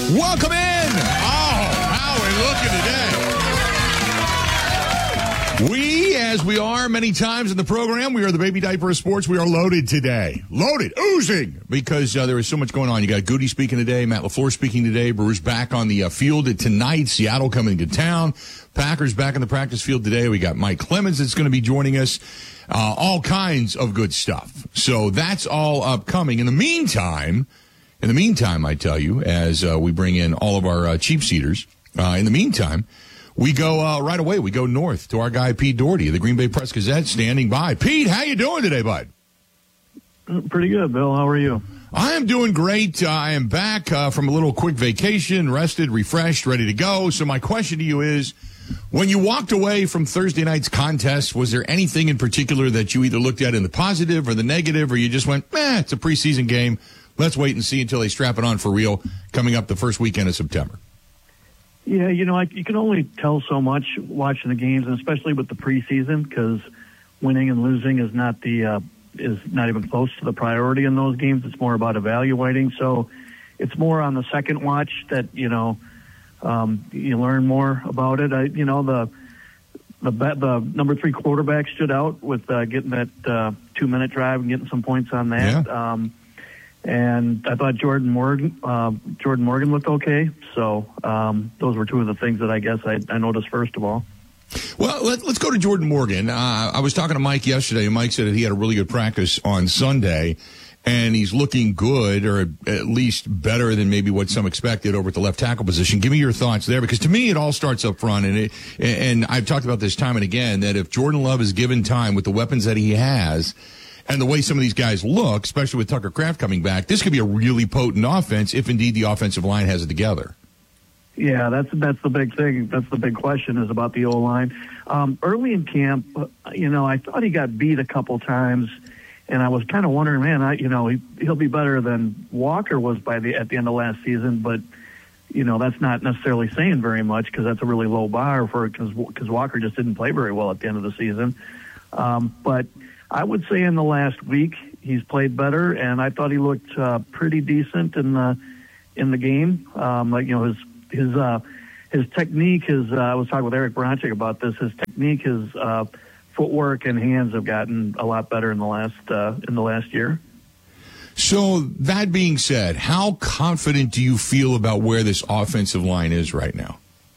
Welcome in. Oh, how are we looking today? We, as we are many times in the program, we are the baby diaper of sports. We are loaded today. Loaded, oozing, because there is so much going on. You got Goody speaking today, Matt LaFleur speaking today, Brewers back on the field tonight, Seattle coming to town, Packers back in the practice field today. We got Mike Clemens that's going to be joining us. All kinds of good stuff. So that's all upcoming. In the meantime, I tell you, as we bring in all of our cheap seaters, in the meantime, we go right away. We go north to our guy, Pete Doherty, of the Green Bay Press-Gazette, standing by. Pete, how you doing today, bud? Pretty good, Bill. How are you? I am doing great. I am back from a little quick vacation, rested, refreshed, ready to go. So my question to you is, when you walked away from Thursday night's contest, was there anything in particular that you either looked at in the positive or the negative, or you just went, it's a preseason game, let's wait and see until they strap it on for real coming up the first weekend of September? Yeah, you can only tell so much watching the games, and especially with the preseason, because winning and losing is not even close to the priority in those games. It's more about evaluating. So it's more on the second watch that, you learn more about it. The number 3 quarterback stood out with getting that 2-minute drive and getting some points on that. Yeah. And I thought Jordan Morgan looked okay. So those were two of the things that I guess I noticed first of all. Well, let's go to Jordan Morgan. I was talking to Mike yesterday, and Mike said that he had a really good practice on Sunday, and he's looking good, or at least better than maybe what some expected over at the left tackle position. Give me your thoughts there, because to me it all starts up front, and I've talked about this time and again, that if Jordan Love is given time with the weapons that he has, and the way some of these guys look, especially with Tucker Kraft coming back, this could be a really potent offense if indeed the offensive line has it together. Yeah, that's the big thing. That's the big question, is about the O-line. Early in camp, I thought he got beat a couple times, and I was kind of wondering, he'll be better than Walker was at the end of last season, but that's not necessarily saying very much, because that's a really low bar because Walker just didn't play very well at the end of the season. But I would say in the last week he's played better, and I thought he looked pretty decent in the game. His technique, I was talking with Eric Bronchick about this. His technique, his footwork and hands have gotten a lot better in the last year. So that being said, how confident do you feel about where this offensive line is right now?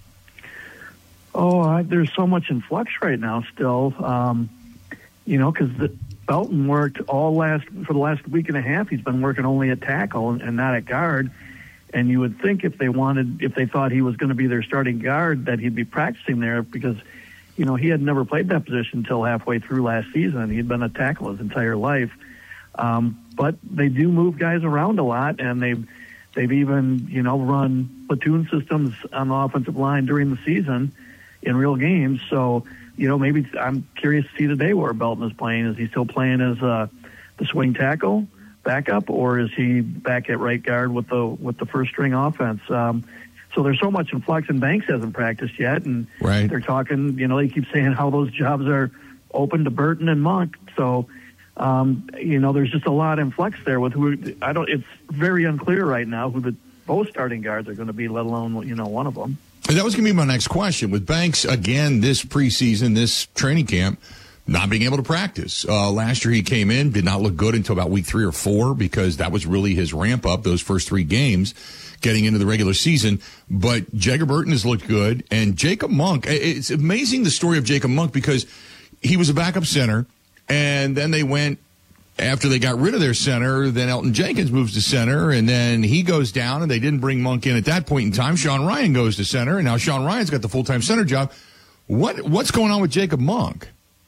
There's so much in flux right now still. Because Belton worked for the last week and a half. He's been working only at tackle and not at guard. And you would think if they thought he was going to be their starting guard, that he'd be practicing there, because, he had never played that position until halfway through last season. He'd been a tackle his entire life. But they do move guys around a lot, and they've even, run platoon systems on the offensive line during the season in real games. So, maybe I'm curious to see today where Belton is playing. Is he still playing as the swing tackle backup, or is he back at right guard with the first string offense? So there's so much in flux, and Banks hasn't practiced yet, and right. They're talking. They keep saying how those jobs are open to Burton and Monk. So there's just a lot in flux there with who. It's very unclear right now who both starting guards are going to be, let alone one of them. That was going to be my next question. With Banks, again, this preseason, this training camp, not being able to practice. Last year he came in, did not look good until about week 3 or 4, because that was really his ramp up, those first 3 games getting into the regular season. But Jagger Burton has looked good, and Jacob Monk, it's amazing the story of Jacob Monk, because he was a backup center, and then they went, after they got rid of their center, then Elton Jenkins moves to center, and then he goes down, and they didn't bring Monk in at that point in time. Sean Ryan goes to center, and now Sean Ryan's got the full-time center job. What's going on with Jacob Monk?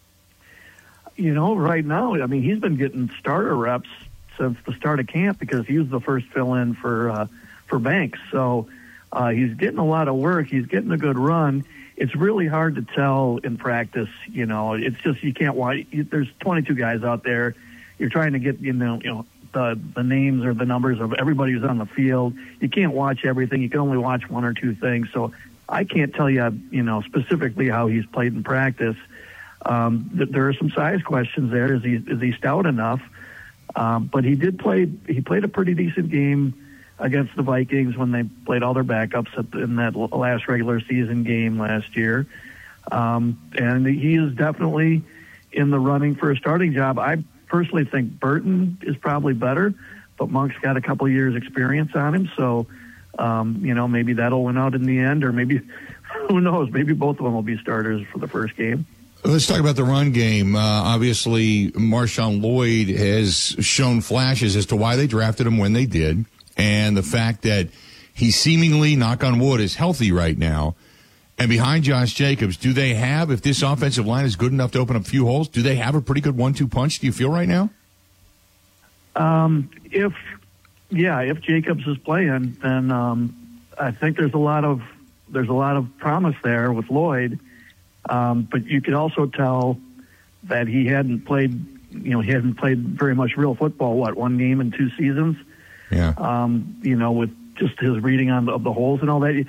Right now, he's been getting starter reps since the start of camp, because he was the first fill-in for Banks. So he's getting a lot of work. He's getting a good run. It's really hard to tell in practice. It's just, you can't watch. There's 22 guys out there. You're trying to get, the names or the numbers of everybody who's on the field. You can't watch everything. You can only watch 1 or 2 things. So I can't tell you, specifically how he's played in practice. There are some size questions there. Is he stout enough? But he did play. He played a pretty decent game against the Vikings when they played all their backups in that last regular season game last year. And he is definitely in the running for a starting job. I personally think Burton is probably better, but Monk's got a couple of years experience on him. So, maybe that'll win out in the end, or maybe, who knows, maybe both of them will be starters for the first game. Let's talk about the run game. Obviously, Marshawn Lloyd has shown flashes as to why they drafted him when they did, and the fact that he seemingly, knock on wood, is healthy right now. And behind Josh Jacobs, do they have, if this offensive line is good enough to open up a few holes, do they have a pretty good 1-2 punch, do you feel right now? If Jacobs is playing, then I think there's a lot of promise there with Lloyd. But you could also tell that he hadn't played very much real football. One game in 2 seasons? Yeah. With just his reading of the holes and all that.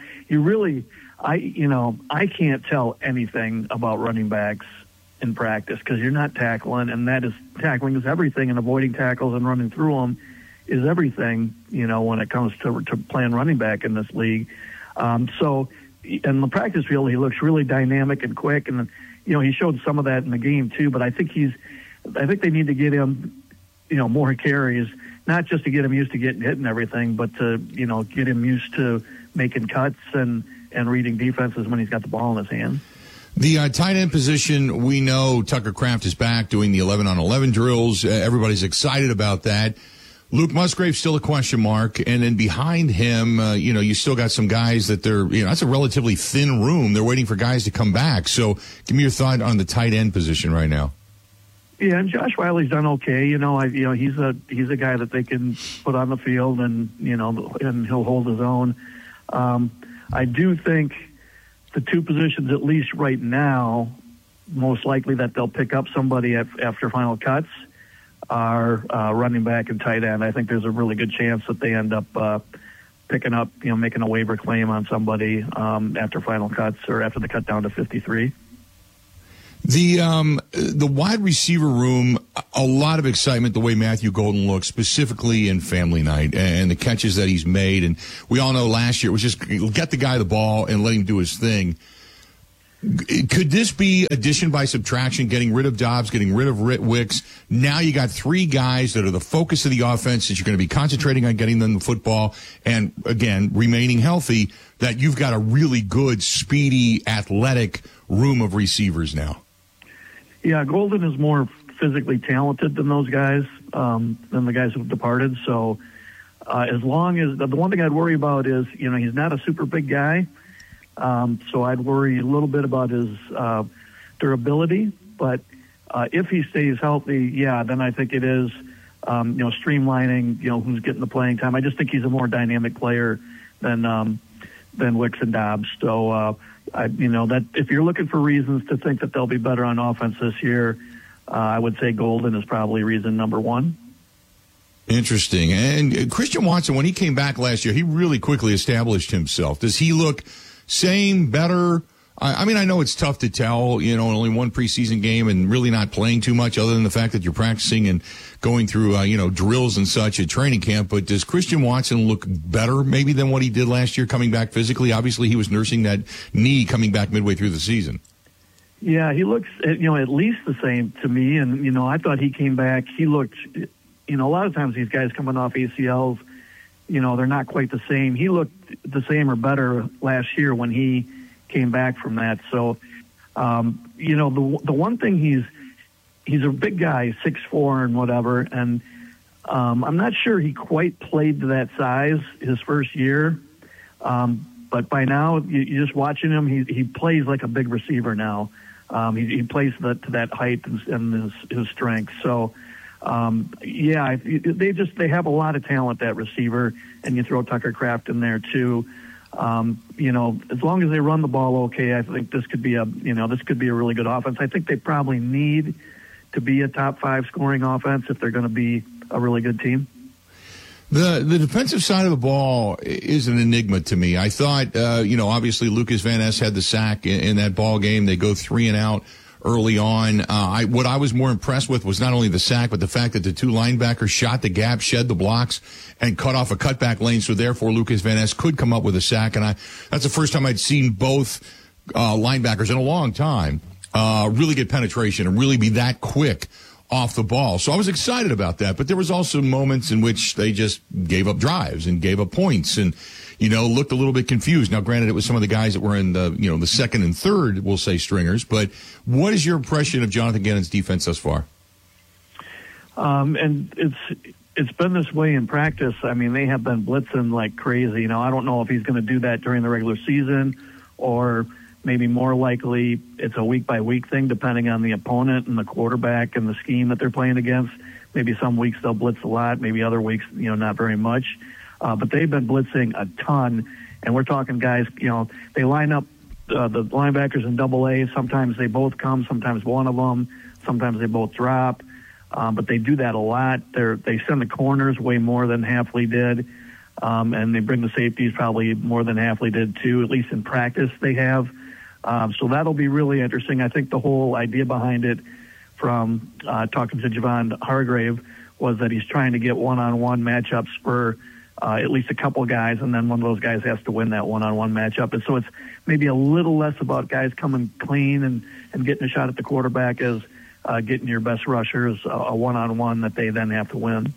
I can't tell anything about running backs in practice because you're not tackling, and tackling is everything, and avoiding tackles and running through them is everything, when it comes to playing running back in this league. So in the practice field, he looks really dynamic and quick, and he showed some of that in the game too. But I think they need to get him, more carries, not just to get him used to getting hit and everything, but to get him used to making cuts and reading defenses when he's got the ball in his hand. The tight end position, we know Tucker Kraft is back doing the 11-on-11 drills. Everybody's excited about that. Luke Musgrave's still a question mark, and then behind him, you still got some guys that that's a relatively thin room. They're waiting for guys to come back. So give me your thought on the tight end position right now. Yeah, and Josh Wiley's done okay. He's a guy that they can put on the field, and and he'll hold his own. I do think the 2 positions, at least right now, most likely that they'll pick up somebody after final cuts are running back and tight end. I think there's a really good chance that they end up picking up, making a waiver claim on somebody after final cuts or after the cut down to 53. The wide receiver room, a lot of excitement the way Matthew Golden looks, specifically in family night and the catches that he's made. And we all know last year it was just get the guy the ball and let him do his thing. Could this be addition by subtraction, getting rid of Dobbs, getting rid of Wicks? Now you got 3 guys that are the focus of the offense that you're going to be concentrating on getting them the football and, again, remaining healthy, that you've got a really good, speedy, athletic room of receivers now. Yeah, Golden is more physically talented than those guys, than the guys who have departed. So as long as the one thing I'd worry about is, he's not a super big guy. So I'd worry a little bit about his durability. But if he stays healthy, then I think it is, streamlining, who's getting the playing time. I just think he's a more dynamic player than Wicks and Dobbs. So, that if you're looking for reasons to think that they'll be better on offense this year, I would say Golden is probably reason number 1. Interesting. And Christian Watson, when he came back last year, he really quickly established himself. Does he look same, better? I mean, I know it's tough to tell, only one preseason game and really not playing too much other than the fact that you're practicing and going through, drills and such at training camp. But does Christian Watson look better maybe than what he did last year coming back physically? Obviously, he was nursing that knee coming back midway through the season. Yeah, he looks, at least the same to me. And, I thought he came back, he looked, a lot of times these guys coming off ACLs, they're not quite the same. He looked the same or better last year when he came back from that. So, the one thing he's a big guy, 6'4" and whatever, and I'm not sure he quite played to that size his first year. But by now, you're just watching him, he plays like a big receiver now. He plays to that height and his strength. So, they have a lot of talent, that receiver, and you throw Tucker Kraft in there too. As long as they run the ball okay, I think this could be a really good offense. I think they probably need to be a top 5 scoring offense if they're going to be a really good team. The defensive side of the ball is an enigma to me. I thought, obviously Lucas Van Ness had the sack in that ball game. They go 3 and out early on. What I was more impressed with was not only the sack, but the fact that the two linebackers shot the gap, shed the blocks, and cut off a cutback lane. So therefore, Lucas Van Ness could come up with a sack. And that's the first time I'd seen both linebackers in a long time really get penetration and really be that quick off the ball. So I was excited about that. But there was also moments in which they just gave up drives and gave up points and, looked a little bit confused. Now, granted, it was some of the guys that were in the second and third, we'll say, stringers. But what is your impression of Jonathan Gannon's defense thus far? And it's been this way in practice. I mean, they have been blitzing like crazy. I don't know if he's going to do that during the regular season or maybe more likely it's a week-by-week thing depending on the opponent and the quarterback and the scheme that they're playing against. Maybe some weeks they'll blitz a lot, maybe other weeks, not very much. But they've been blitzing a ton, and we're talking guys, they line up the linebackers in AA. Sometimes they both come, sometimes one of them, sometimes they both drop. But they do that a lot. They send the corners way more than Hafley did, and they bring the safeties probably more than Hafley did too, at least in practice they have. So that'll be really interesting. I think the whole idea behind it from talking to Javon Hargrave was that he's trying to get one-on-one matchups for at least a couple guys, and then one of those guys has to win that one-on-one matchup. And so it's maybe a little less about guys coming clean and getting a shot at the quarterback as getting your best rushers a one-on-one that they then have to win.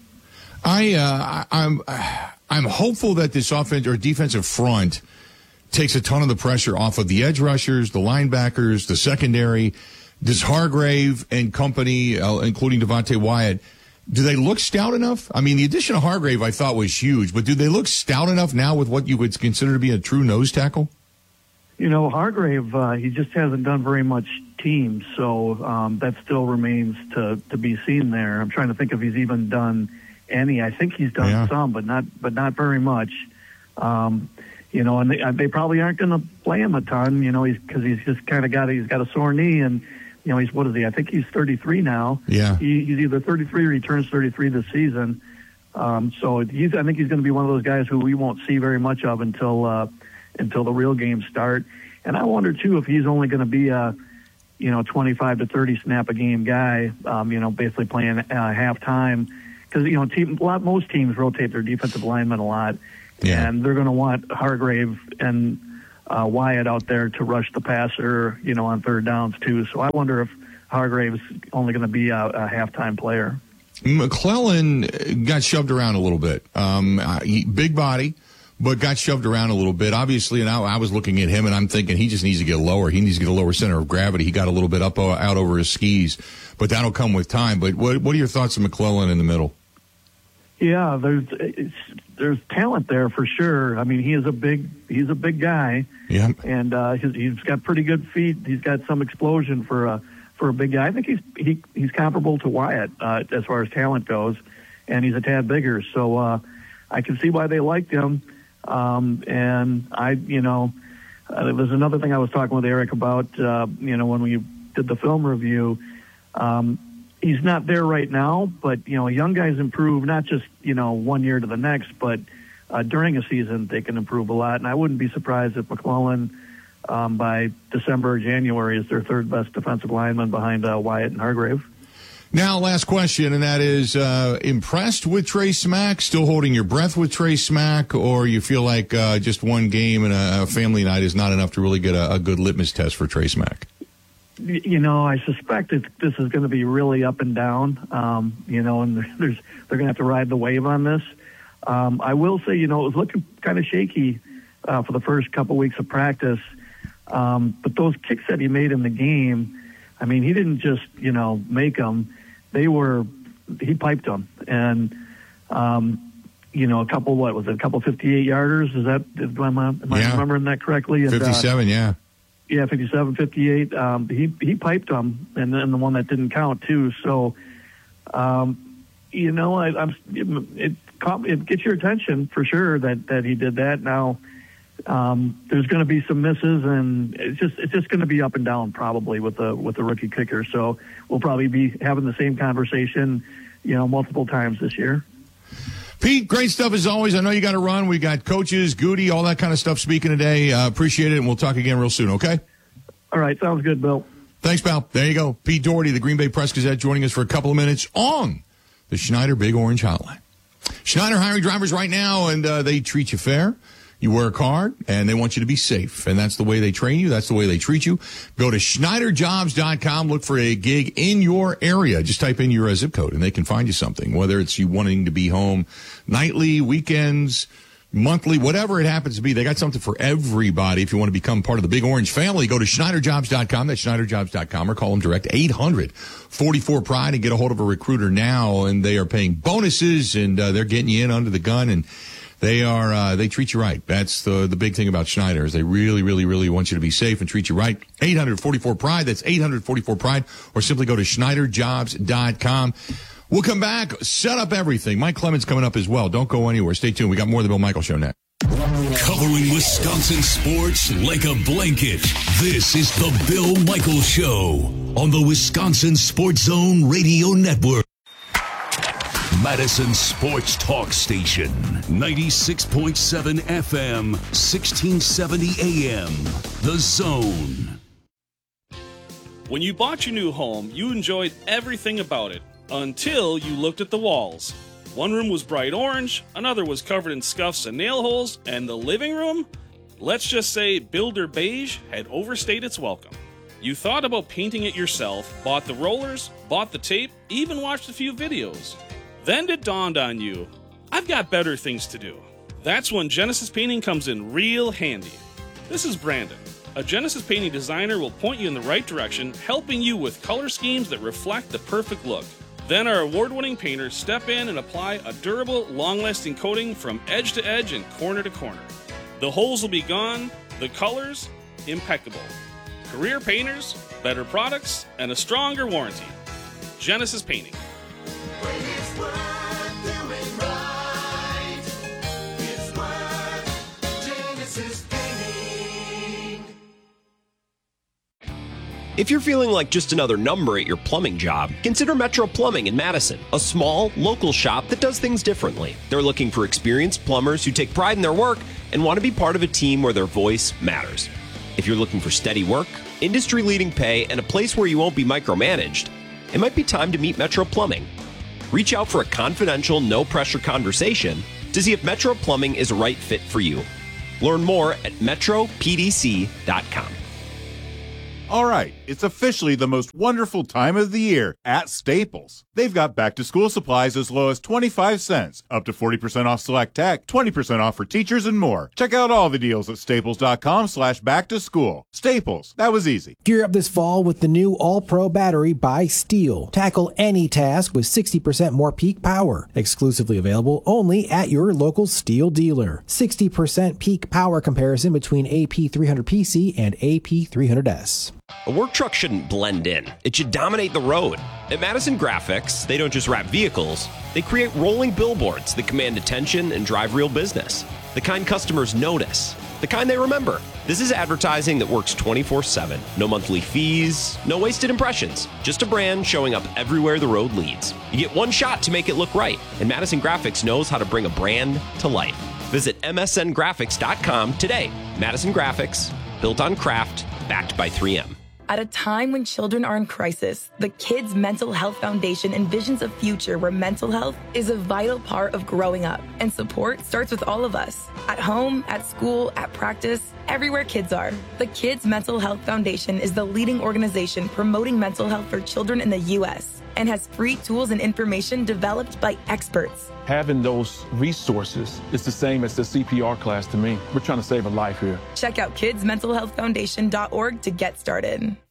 I'm hopeful that this offense or defensive front takes a ton of the pressure off of the edge rushers, the linebackers, the secondary. Does Hargrave and company, including Devontae Wyatt, do they look stout enough? I mean, the addition of Hargrave I thought was huge, but do they look stout enough now with what you would consider to be a true nose tackle? Hargrave, he just hasn't done very much team, so that still remains to be seen there. I'm trying to think if he's even done any. I think he's done some, but not very much. And they probably aren't going to play him a ton, because he's just kind of he's got a sore knee, and he's, what is he? I think he's 33 now. Yeah, he's either 33 or he turns 33 this season. So I think he's going to be one of those guys who we won't see very much of until the real games start. And I wonder too if he's only going to be a 25 to 30 snap a game guy. Basically playing halftime, because most teams rotate their defensive linemen a lot. Yeah. And they're going to want Hargrave and Wyatt out there to rush the passer, on third downs too. So I wonder if Hargrave's only going to be a halftime player. McClellan got shoved around a little bit. Big body, but got shoved around a little bit. Obviously, and I was looking at him, and I'm thinking he just needs to get lower. He needs to get a lower center of gravity. He got a little bit out over his skis, but that'll come with time. But what are your thoughts on McClellan in the middle? Yeah, there's talent there for sure. I mean, he's a big guy. Yeah, and he's got pretty good feet. He's got some explosion for a big guy. I think he's comparable to Wyatt as far as talent goes, and he's a tad bigger. So I can see why they liked him. And there's another thing I was talking with Eric about. When we did the film review. He's not there right now, but, young guys improve, not just, 1 year to the next, but during a season they can improve a lot. And I wouldn't be surprised if McClellan by December or January is their third best defensive lineman behind Wyatt and Hargrave. Now, last question, and that is, impressed with Trey Smack, still holding your breath with Trey Smack, or you feel like just one game and a family night is not enough to really get a good litmus test for Trey Smack? I suspect this is going to be really up and down, and they're going to have to ride the wave on this. I will say, it was looking kind of shaky for the first couple weeks of practice, but those kicks that he made in the game, I mean, he didn't just, make them. He piped them. And, a couple 58-yarders? Am I remembering that correctly? And, 57, yeah. Yeah, 57, 58. He piped them, and then the one that didn't count too. So, it gets your attention for sure that he did that. Now, there's going to be some misses, and it's just going to be up and down probably with the rookie kicker. So we'll probably be having the same conversation, multiple times this year. Pete, great stuff as always. I know you got to run. We got coaches, Goody, all that kind of stuff speaking today. Appreciate it, and we'll talk again real soon, okay? All right. Sounds good, Bill. Thanks, pal. There you go. Pete Doherty, the Green Bay Press-Gazette, joining us for a couple of minutes on the Schneider Big Orange Hotline. Schneider hiring drivers right now, and they treat you fair. You work hard, and they want you to be safe. And that's the way they train you. That's the way they treat you. Go to SchneiderJobs.com. Look for a gig in your area. Just type in your zip code, and they can find you something, whether it's you wanting to be home nightly, weekends, monthly, whatever it happens to be. They got something for everybody. If you want to become part of the Big Orange family, go to SchneiderJobs.com. That's SchneiderJobs.com, or call them direct, 800-44-PRIDE, and get a hold of a recruiter now. And they are paying bonuses, and they're getting you in under the gun, and they treat you right. That's the big thing about Schneider, is they really, really, really want you to be safe and treat you right. 800-44-PRIDE. That's 800-44-PRIDE, or simply go to SchneiderJobs.com. We'll come back, set up everything. Mike Clemens coming up as well. Don't go anywhere. Stay tuned. We got more of the Bill Michaels Show next. Covering Wisconsin sports like a blanket. This is the Bill Michaels Show on the Wisconsin Sports Zone Radio Network. Madison Sports Talk Station, 96.7 FM, 1670 AM. The Zone. When you bought your new home, you enjoyed everything about it until you looked at the walls. One room was bright orange, another was covered in scuffs and nail holes, and the living room? Let's just say Builder Beige had overstayed its welcome. You thought about painting it yourself, bought the rollers, bought the tape, even watched a few videos. Then it dawned on you, I've got better things to do. That's when Genesis Painting comes in real handy. This is Brandon. A Genesis Painting designer will point you in the right direction, helping you with color schemes that reflect the perfect look. Then our award-winning painters step in and apply a durable, long-lasting coating from edge to edge and corner to corner. The holes will be gone, the colors impeccable. Career painters, better products, and a stronger warranty. Genesis Painting. When it's worth doing right, it's worth Genesis Painting. If you're feeling like just another number at your plumbing job, consider Metro Plumbing in Madison, a small, local shop that does things differently. They're looking for experienced plumbers who take pride in their work and want to be part of a team where their voice matters. If you're looking for steady work, industry-leading pay, and a place where you won't be micromanaged, it might be time to meet Metro Plumbing. Reach out for a confidential, no-pressure conversation to see if Metro Plumbing is a right fit for you. Learn more at metropdc.com. All right, it's officially the most wonderful time of the year at Staples. They've got back-to-school supplies as low as 25 cents, up to 40% off select tech, 20% off for teachers, and more. Check out all the deals at staples.com/back-to-school. Staples, that was easy. Gear up this fall with the new All-Pro battery by Steel. Tackle any task with 60% more peak power. Exclusively available only at your local Steel dealer. 60% peak power comparison between AP300PC and AP300S. A work truck shouldn't blend in. It should dominate the road. At Madison Graphics, they don't just wrap vehicles, they create rolling billboards that command attention and drive real business. The kind customers notice. The kind they remember. This is advertising that works 24/7. No monthly fees, no wasted impressions. Just a brand showing up everywhere the road leads. You get one shot to make it look right, and Madison Graphics knows how to bring a brand to life. Visit msngraphics.com today. Madison Graphics, built on craft, backed by 3M. At a time when children are in crisis, the Kids Mental Health Foundation envisions a future where mental health is a vital part of growing up, and support starts with all of us. At home, at school, at practice, everywhere kids are. The Kids Mental Health Foundation is the leading organization promoting mental health for children in the U.S. and has free tools and information developed by experts. Having those resources is the same as the CPR class to me. We're trying to save a life here. Check out kidsmentalhealthfoundation.org to get started.